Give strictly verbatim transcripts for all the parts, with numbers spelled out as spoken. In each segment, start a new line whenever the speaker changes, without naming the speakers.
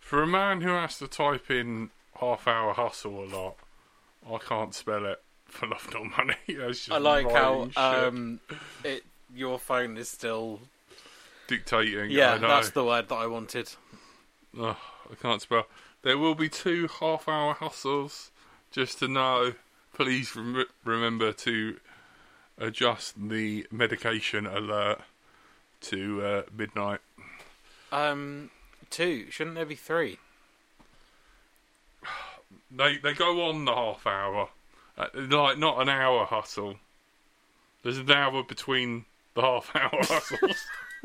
For a man who has to type in half hour hustle a lot, I can't spell it for love nor money. Just
I like how
shit.
um, it your phone is still
dictating.
Yeah, that's the word that I wanted.
Oh, I can't spell. There will be two half hour hustles. Just to know, please rem- remember to adjust the medication alert to uh, midnight.
Um, two. Shouldn't there be three?
They they go on the half hour, uh, like not an hour hustle. There's an hour between the half hour hustles.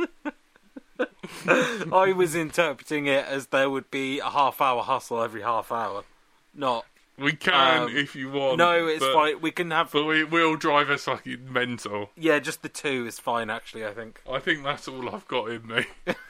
I was interpreting it as there would be a half hour hustle every half hour. Not.
We can
um,
if you want.
No, it's
but,
fine. We can have.
But it will drive us fucking mental.
Yeah, just the two is fine. Actually, I think.
I think that's all I've got in me.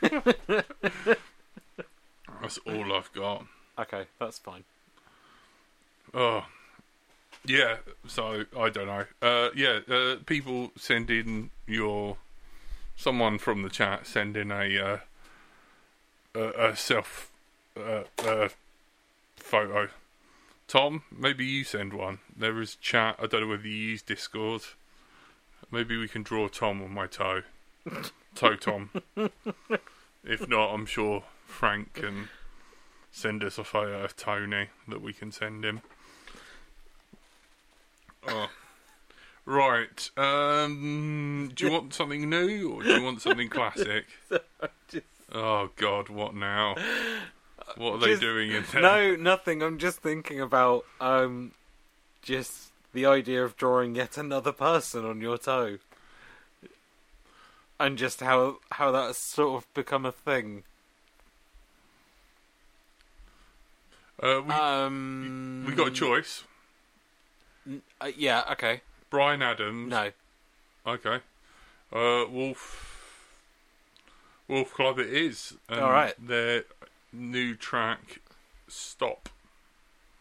That's all I've got.
Okay, that's fine.
Oh, yeah. So I don't know. Uh, yeah, uh, people send in your. Someone from the chat send in a uh, a, a self uh, uh, photo. Tom, maybe you send one. There is chat. I don't know whether you use Discord. Maybe we can draw Tom on my toe. Toe Tom. If not, I'm sure Frank can send us a photo of Tony that we can send him. Oh. Right. Um, do you want something new or do you want something classic? Oh, God, what now? What are
just,
they doing in there?
No, nothing. I'm just thinking about um, just the idea of drawing yet another person on your toe. And just how how that's sort of become a thing.
Uh, we,
um,
we got a choice.
Uh, yeah, okay.
Bryan Adams.
No.
Okay. Uh, Wolf. Wolf Club it is. And
all right.
Their new track, Stop.